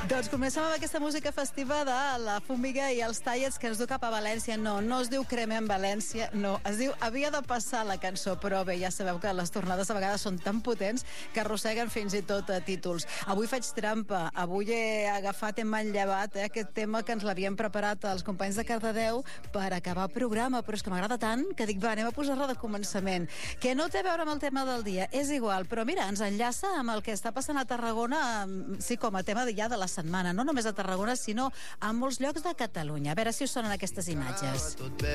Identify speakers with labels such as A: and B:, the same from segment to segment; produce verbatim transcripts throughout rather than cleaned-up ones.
A: Doncs comencem amb aquesta música festiva de La Fúmiga i els Tallets, que ens du cap a València. No, no es diu Cremem València, no, es diu Havia de passar la cançó, però bé, ja sabeu que les tornades a vegades són tan potents que arrosseguen fins i tot a títols. Avui faig trampa, avui he agafat, hem manllevat eh, aquest tema que ens l'havien preparat els companys de Cardedeu per acabar el programa, però és que m'agrada tant que dic, va, anem a posar-la de començament, que no té a veure amb el tema del dia, és igual, però mira, ens enllaça amb el que està passant a Tarragona, sí, com a tema ja de la setmana, no només a Tarragona, sinó a molts llocs de Catalunya. A veure si us sonen aquestes imatges.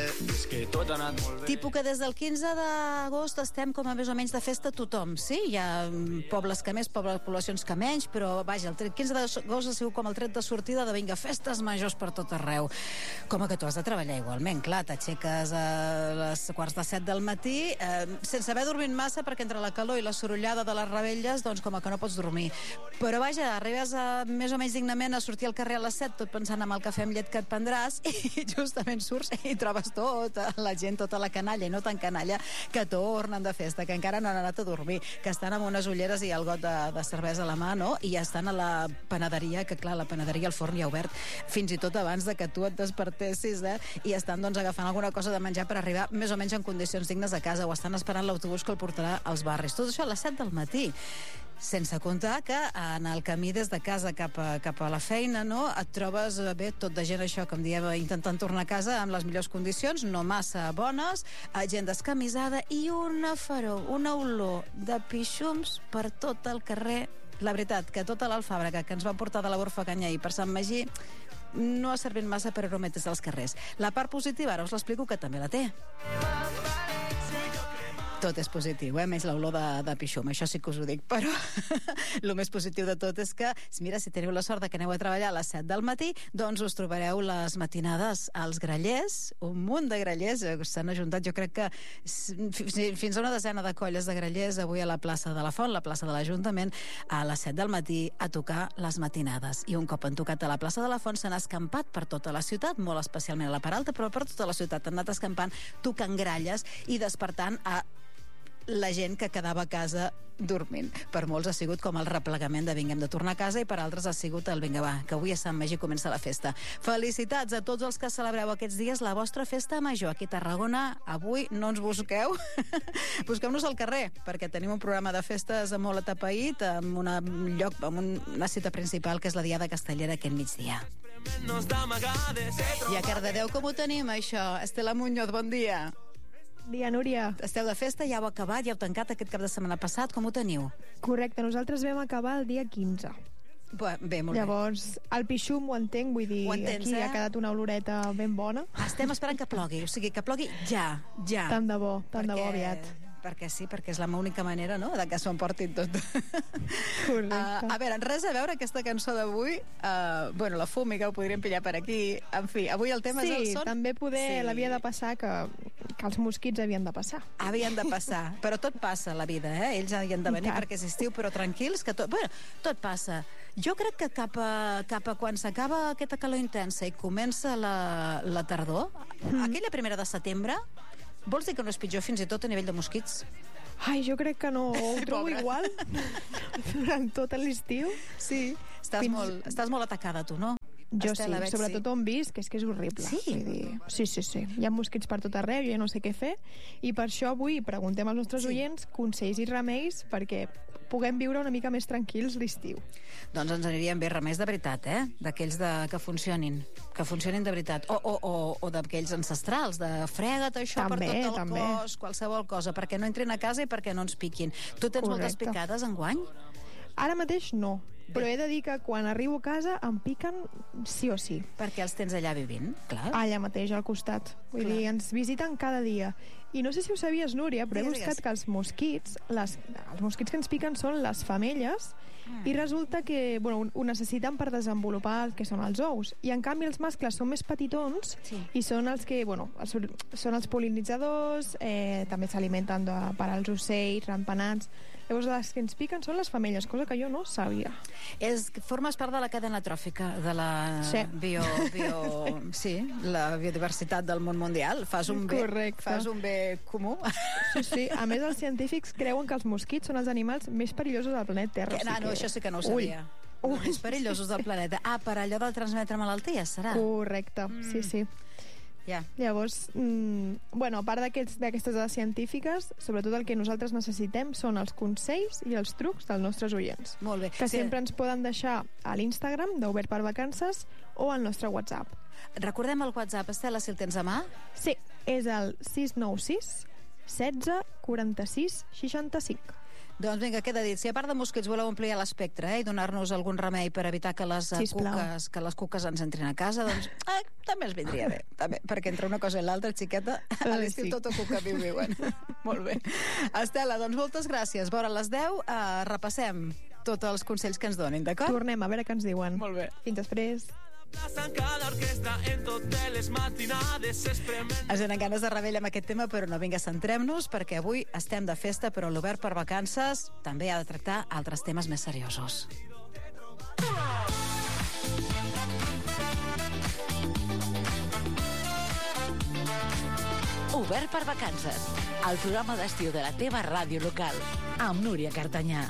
A: Tipo que des del quinze d'agost estem com a més o menys de festa tothom, sí? Hi ha pobles que més, pobles, poblacions que menys, però vaja, el quinze d'agost ha sigut com el tret de sortida de vinga, festes majors per tot arreu. Com que tu has de treballar igualment, clar, t'aixeques a les quarts de set del matí, eh, sense haver dormit massa, perquè entre la calor i la sorollada de les revetlles, doncs com que no pots dormir. Però vaja, arribes a més o menys dignament a sortir al carrer a les set, tot pensant en el cafè amb llet que et prendràs, i justament surts i trobes tota la gent, tota la canalla, i no tan canalla, que tornen de festa, que encara no han anat a dormir, que estan amb unes ulleres i el got de, de cervesa a la mà, no? I ja estan a la panaderia, que clar, la panaderia, el forn ja ha obert, fins i tot abans de que tu et despertessis, eh? I estan doncs agafant alguna cosa de menjar per arribar més o menys en condicions dignes a casa, o estan esperant l'autobús que el portarà als barris. Tot això a les set del matí. Sense comptar que en el camí des de casa cap a, cap a la feina, no, et trobes bé tot de gent, això, com diem, intentant tornar a casa amb les millors condicions, no massa bones, gent descamisada i una faror, una olor de pixums per tot el carrer. La veritat, que tota l'alfàbrega que ens va portar de la Borfaganya i per Sant Magí no ha servit massa per arometes dels carrers. La part positiva, ara us l'explico, que també la té. Tot és positiu, eh? Més l'olor de, de pixum, això sí que us ho dic, però el més positiu de tot és que, mira, si teniu la sort de que aneu a treballar a les set del matí, doncs us trobareu les matinades als grallers, un munt de grallers, s'han ajuntat, jo crec que fins a una desena de colles de grallers avui a la plaça de la Font, la plaça de l'Ajuntament, a les set del matí a tocar les matinades. I un cop han tocat a la plaça de la Font s'han escampat per tota la ciutat, molt especialment a la part alta, però per tota la ciutat han anat escampant, tocant gralles i despertant a la gent que quedava a casa dormint. Per molts ha sigut com el replegament de vinga, hem de tornar a casa, i per altres ha sigut el vinga, va, que avui a Sant Magí comença la festa. Felicitats a tots els que celebreu aquests dies la vostra festa major. Aquí a Tarragona, avui no ens busqueu, busqueu-nos al carrer, perquè tenim un programa de festes molt atapeït, amb una, un lloc, amb una cita principal, que és la Diada Castellera aquest migdia. I a Cardedeu com ho tenim, això? Estela Muñoz, bon dia.
B: Dia, Núria.
A: Esteu de festa, ja heu acabat, ja heu tancat aquest cap de setmana passat, com ho teniu?
B: Correcte, nosaltres vam acabar el dia quinze.
A: Bé, molt
B: Llavors,
A: bé.
B: el pixum ho entenc, vull dir, entens, aquí eh? Ha quedat una oloreta ben bona.
A: Estem esperant que plogui, o sigui, que plogui ja, ja.
B: Tant de bo, tant perquè... de bo aviat.
A: Perquè sí, perquè és la única manera, no?, de que s'ho emportin tot.
B: Correcte.
A: Uh, a veure, res a veure aquesta cançó d'avui. Uh, bueno, La Fúmiga ho podríem pillar per aquí. En fi, avui el tema
B: sí,
A: és el son.
B: Sí, també poder sí. L'havia de passar que, que els mosquits havien de passar.
A: Havien de passar, però tot passa a la vida, eh? Ells havien de venir perquè és estiu, però tranquils, que tot... Bueno, tot passa. Jo crec que cap a, cap a quan s'acaba aquesta calor intensa i comença la, la tardor, mm. aquella primera de setembre, vols dir que no és pitjor fins i tot a nivell de mosquits?
B: Ai, jo crec que no, ho trobo igual durant tot l'estiu.
A: Sí, estàs, fins... molt, estàs molt atacada tu, no?
B: Jo Estela, sí, sobretot on visc, que és que és horrible.
A: Sí?
B: Vull dir, sí, sí, sí. Hi ha mosquits per tot arreu, jo ja no sé què fer, i per això avui preguntem als nostres sí. oients consells i remeis perquè puguem viure una mica més tranquils l'estiu.
A: Doncs ens anirien bé remeis de veritat, eh? D'aquells de... que funcionin, que funcionin de veritat. O, o, o, o d'aquells ancestrals, de frega't això
B: també,
A: per tot el
B: també.
A: cos, qualsevol cosa, perquè no entrin a casa i perquè no ens piquin. Tu tens
B: Correcte.
A: Moltes picades enguany?
B: Ara mateix no, però he de dir que quan arribo a casa em piquen sí o sí.
A: Perquè els tens allà vivint, clar.
B: Allà mateix, al costat. Vull clar. dir, ens visiten cada dia. I no sé si ho sabies, Núria, però digues, he buscat digues. que els mosquits, les, els mosquits que ens piquen són les femelles, mm. i resulta que bueno, ho necessiten per desenvolupar el que són els ous. I en canvi els mascles són més petitons sí. i són els que, bueno, són els pol·linitzadors, eh, també s'alimenten de, per als ocells, rampanats. Llavors les que ens piquen són les femelles, cosa que jo no sabia.
A: És, formes part de la cadena tròfica, de la
B: sí.
A: bio, bio, sí, la biodiversitat del món mundial. Fas un bé,
B: Correcte.
A: fas un bé comú.
B: Sí, sí. A més, els científics creuen que els mosquits són els animals més perillosos del planeta Terra.
A: Que, no,
B: o sigui
A: no,
B: que...
A: això sí que no ho sabia.
B: Ui.
A: Els més perillosos del planeta. Ah, per allò de transmetre malalties, serà?
B: Correcte, mm. sí, sí.
A: Ja.
B: Llavors, mmm, bueno, a part d'aquestes dades científiques, sobretot el que nosaltres necessitem són els consells i els trucs dels nostres oients.
A: Molt bé.
B: Que
A: sí.
B: sempre ens poden deixar a l'Instagram d'Obert per Vacances o al nostre WhatsApp.
A: Recordem el WhatsApp, Estela, si el tens a mà.
B: Sí, és el sis nou sis setze quaranta-sis seixanta-cinc.
A: Doncs vinga, queda dit. Si a part de mosquits voleu ampliar l'espectre eh, i donar-nos algun remei per evitar que les, cuques, que les cuques ens entrin a casa, doncs eh, també ens vindria bé. També, perquè entre una cosa i l'altra, xiqueta, a l'estiu
B: sí.
A: tot o cuca viu viuen. Molt bé. Estela, doncs moltes gràcies. Vora les deu eh, repassem tots els consells que ens donin, d'acord?
B: Tornem a veure què ens diuen.
A: Molt bé.
B: Fins després.
A: Ens venen ganes de rebella amb aquest tema, però no, vinga, centrem-nos, perquè avui estem de festa, però l'Obert per Vacances també ha de tractar altres temes més seriosos.
C: Obert per Vacances, el programa d'estiu de la teva ràdio local, amb Núria Cartanyà.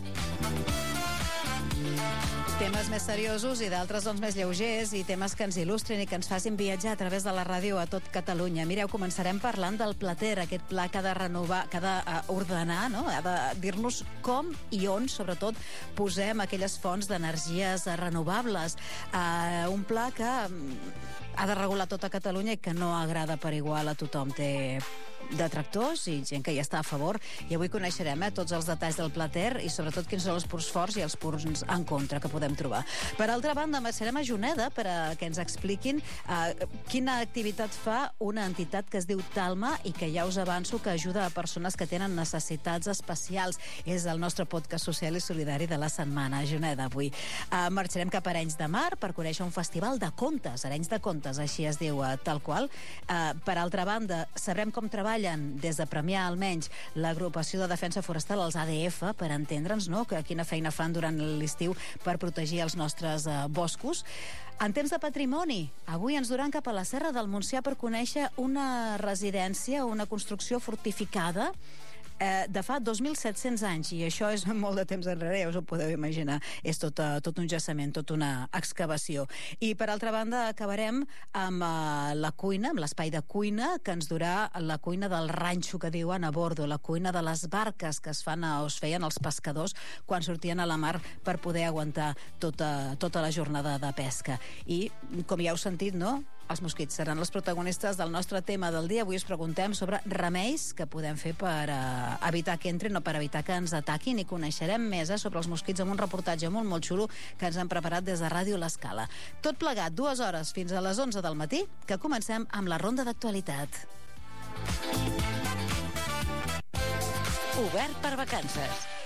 A: Temes més seriosos i d'altres doncs més lleugers i temes que ens il·lustrin i que ens facin viatjar a través de la ràdio a tot Catalunya. Mireu, començarem parlant del Plater, aquest pla que ha de renovar, que ha d'ordenar, no? Ha de dir-nos com i on, sobretot, posem aquelles fonts d'energies renovables. Uh, un pla que ha de regular tota Catalunya i que no agrada per igual a tothom. Té detractors i gent que hi està a favor, i avui coneixerem eh, tots els detalls del Plater i sobretot quins són els punts forts i els punts en contra que podem trobar. Per altra banda, marxarem a Juneda per a que ens expliquin eh, quina activitat fa una entitat que es diu Talma i que ja us avanço que ajuda a persones que tenen necessitats especials. És el nostre podcast social i solidari de la setmana a Juneda avui. Eh, marxarem cap a Arenys de Mar per conèixer un festival de contes, Arenys de Contes, així es diu eh, tal qual. Eh, per altra banda, sabrem com treballen des de Premià, almenys, l'agrupació de defensa forestal, els A D F, per entendre'ns, no?, que quina feina fan durant l'estiu per protegir els nostres eh, boscos. En temps de patrimoni, avui ens duran cap a la Serra del Montsià per conèixer una residència, una construcció fortificada eh, de fa dos mil set-cents anys, i això és molt de temps enrere, ja us ho podeu imaginar. És tot, uh, tot un jaciment, tota una excavació. I, per altra banda, acabarem amb uh, la cuina, amb l'espai de cuina, que ens durà la cuina del ranxo, que diuen a bordo, la cuina de les barques que es fan o es feien els pescadors quan sortien a la mar per poder aguantar tota, tota la jornada de pesca. I, com ja heu sentit, no?, els mosquits seran els protagonistes del nostre tema del dia. Avui us preguntem sobre remeis que podem fer per uh, evitar que entrin o per evitar que ens ataquin, i coneixerem més eh, sobre els mosquits amb un reportatge molt, molt xulo que ens han preparat des de Ràdio L'Escala. Tot plegat, dues hores fins a les onze del matí, que comencem amb la ronda d'actualitat.
C: Obert per Vacances.